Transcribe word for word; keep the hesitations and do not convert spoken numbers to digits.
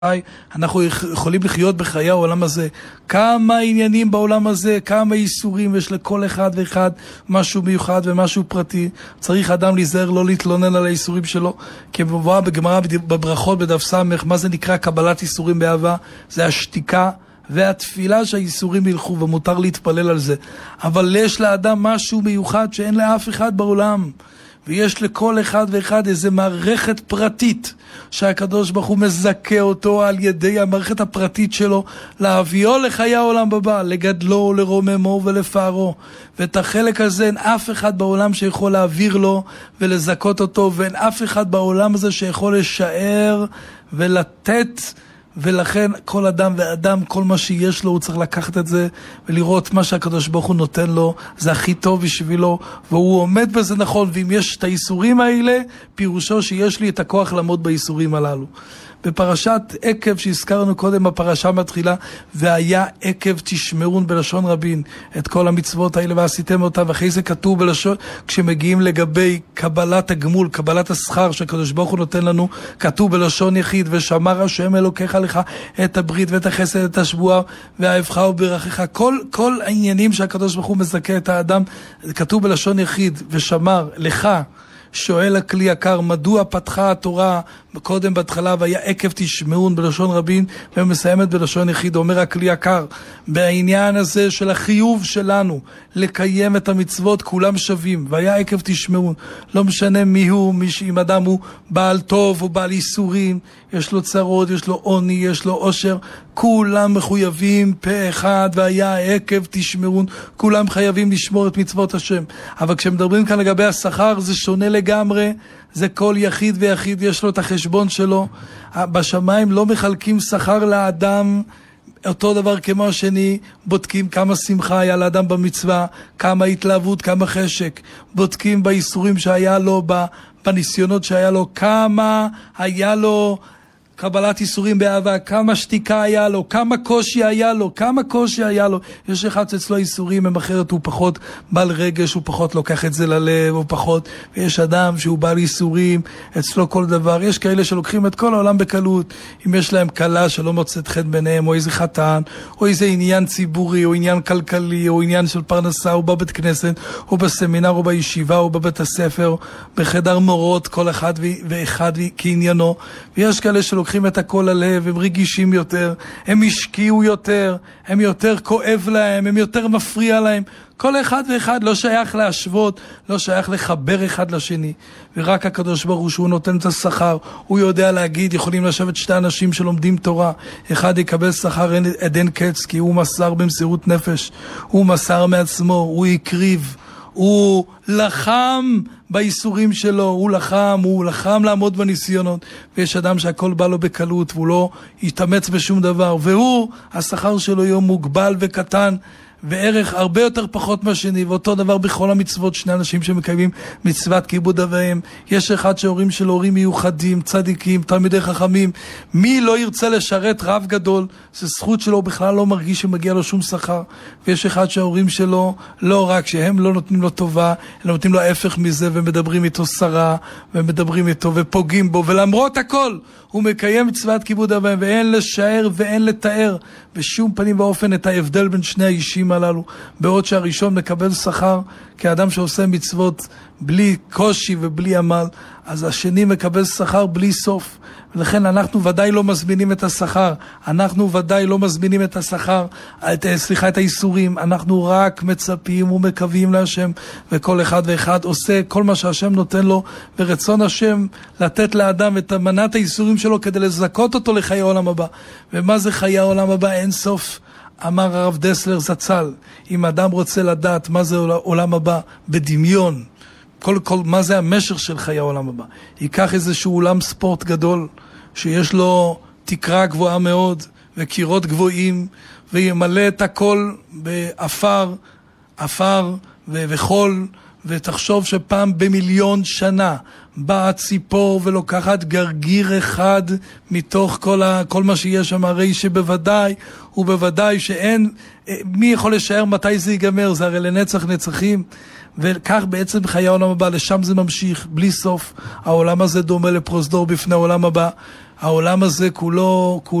אנחנו יכולים לחיות בחיי העולם הזה. כמה עניינים בעולם הזה, כמה איסורים, יש לכל אחד ואחד משהו מיוחד ומשהו פרטי. צריך אדם להיזהר לא להתלונן על האיסורים שלו, כי מבואה בגמרא בברכות בדף סמך, מה זה נקרא קבלת איסורים באהבה? זה השתיקה והתפילה שהאיסורים ילכו, ומותר להתפלל על זה. אבל יש לאדם משהו מיוחד שאין לאף אחד בעולם, ויש לכל אחד ואחד איזה מערכת פרטית שהקדוש ברוך הוא מזכה אותו על ידי המערכת הפרטית שלו להביאו לחיי העולם הבא, לגדלו, לרוממו ולפארו. ואת החלק הזה אין אף אחד בעולם שיכול להעביר לו ולזכות אותו, ואין אף אחד בעולם הזה שיכול לשער ולתת. ולכן כל אדם ואדם, כל מה שיש לו, הוא צריך לקחת את זה ולראות מה שהקדוש ברוך הוא נותן לו, זה הכי טוב בשבילו, והוא עומד בזה נכון. ואם יש את האיסורים האלה, פירושו שיש לי את הכוח לעמוד באיסורים הללו. בפרשת עקב שהזכרנו קודם, הפרשה מתחילה, והיה עקב תשמעון בלשון רבים את כל המצוות האלה ועשיתם אותם, ואחרי זה כתוב בלשון, כשמגיעים לגבי קבלת הגמול, קבלת השכר שהקדוש ברוך הוא נותן לנו, כתוב בלשון יחיד, ושמר השם אלוקיך לך את הברית ואת החסד את השבועה ואהבך וברכך. כל, כל העניינים שהקדוש ברוך הוא מזכה את האדם, כתוב בלשון יחיד, ושמר לך. שואל הכלי יקר, מדוע פתחה התורה קודם בהתחלה והיה עקב תשמעון בלשון רבים ומסיימת בלשון יחיד? אומר הכלי יקר, בעניין הזה של החיוב שלנו לקיים את המצוות כולם שווים, והיה עקב תשמעון, לא משנה מי הוא, מי שאם אדם הוא בעל טוב או בעל איסורים, יש לו צרות, יש לו עוני, יש לו עושר, כולם מחויבים פה אחד, והיה עקב תשמעון, כולם חייבים לשמור את מצוות השם. אבל כשמדברים כאן לגבי השכר, זה שונה לגמרי, זה כל יחיד ויחיד יש לו את החשבון שלו. בשמיים לא מחלקים שכר לאדם אותו דבר כמו השני, בודקים כמה שמחה היה לאדם במצווה, כמה התלהבות, כמה חשק, בודקים באיסורים שהיה לו, בניסיונות שהיה לו, כמה היה לו קבלת איסורים באהבה, כמה שתיקה היה לו, כמה קושי היה לו, כמה קושי היה לו. יש אחד אצלו איסורים, הם אחרת הוא פחות בעל רגש, הוא פחות לוקח את זה ללב, הוא פחות, ויש אדם שהוא בעל איסורים, אצלו כל דבר. יש כאלה שלוקחים את כל העולם בקלות, אם יש להם קלה שלא מוצאת חן ביניהם, או איזה חתן, או איזה עניין ציבורי, או עניין כלכלי, או עניין של פרנסה, או בבית כנסת, או בסמינר, או בישיבה, או בבית הספר, בחדר מורות, כל אחד ואחד כעניינו. ויש כאלה שלוקחים את הכל הלב, הם רגישים יותר, הם השקיעו יותר, הם יותר כואב להם, הם יותר מפריע להם. כל אחד ואחד לא שייך להשוות, לא שייך לחבר אחד לשני. ורק הקדוש ברוך הוא שהוא נותן את השכר, הוא יודע להגיד, יכולים לשבת שתי אנשים שלומדים תורה, אחד יקבל שכר עדן קץ, כי הוא מסר במסירות נפש, הוא מסר מעצמו, הוא הקריב, הוא לחם באיסורים שלו, הוא לחם, הוא לחם לעמוד בניסיונות. ויש אדם שהכל בא לו בקלות והוא לא יתאמץ בשום דבר, והוא, השכר שלו יום מוגבל וקטן וערך הרבה יותר פחות מהשני. ואותו דבר בכל המצוות, שני אנשים שמקיימים מצוות כיבוד אב ואם, יש אחד שהורים של הורים מיוחדים, צדיקים, תלמידי חכמים, מי לא ירצה לשרת רב גדול? זה זכות שלו, בכלל לא מרגיש שמגיע לו שום שכר. ויש אחד שההורים שלו לא רק שהם לא נותנים לו טובה, אלא נותנים לו ההפך מזה, ומדברים איתו שרה, ומדברים איתו ופוגעים בו, ולמרות הכל הוא מקיים מצוות כיבוד אב ואם, ואין לשער ואין לתאר בשום פנים ואופן את ההבדל בין שני האישים הללו. בעוד שהראשון מקבל שכר כאדם שעושה מצוות בלי קושי ובלי עמל, אז השני מקבל שכר בלי סוף. ולכן אנחנו ודאי לא מזמינים את השכר, אנחנו ודאי לא מזמינים את השכר, את, סליחה, את האיסורים, אנחנו רק מצפים ומקווים להשם, וכל אחד ואחד עושה כל מה שהשם נותן לו, ורצון השם לתת לאדם את מנת האיסורים שלו כדי לזכות אותו לחיי העולם הבא. ומה זה חיי העולם הבא? אין סוף. אמר הרב דסלר זצ"ל, אם אדם רוצה לדעת מה זה עולם הבא בדמיון, כל, כל, מה זה המשך של חיי העולם הבא, ייקח איזשהו אולם ספורט גדול שיש לו תקרה גבוהה מאוד וקירות גבוהים, וימלא את הכל באפר, אפר ו- וחול, ותחשוב שפעם במיליון שנה באה ציפור ולוקחת גרגיר אחד מתוך כל, ה, כל מה שיש שם, הרי שבוודאי ובוודאי שאין, מי יכול לשער מתי זה ייגמר? זה הרי לנצח נצחים. וכך בעצם חיי העולם הבא, לשם זה ממשיך בלי סוף. העולם הזה דומה לפרוזדור בפני העולם הבא. העולם הזה כולו,